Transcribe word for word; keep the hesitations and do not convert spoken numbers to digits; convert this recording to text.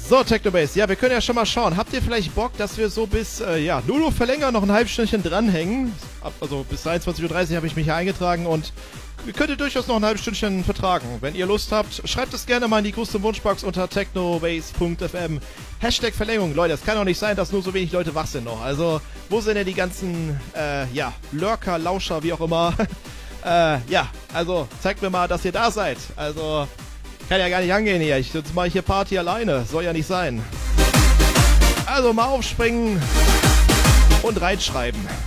So, Technobase, ja, wir können ja schon mal schauen. Habt ihr vielleicht Bock, dass wir so bis, äh, ja, null Uhr verlängern, noch ein halbstündchen dranhängen? Also bis einundzwanzig Uhr dreißig habe ich mich hier eingetragen und ihr könnt durchaus noch ein halbes Stündchen vertragen. Wenn ihr Lust habt, schreibt es gerne mal in die Custom Wunschbox unter technobase punkt f m. Hashtag Verlängerung. Leute, es kann doch nicht sein, dass nur so wenig Leute wach sind noch. Also, wo sind denn die ganzen, äh, ja, Lurker, Lauscher, wie auch immer? äh, ja, also, zeigt mir mal, dass ihr da seid. Also, kann ja gar nicht angehen hier. Ich, jetzt mache ich hier Party alleine. Soll ja nicht sein. Also, mal aufspringen und reinschreiben.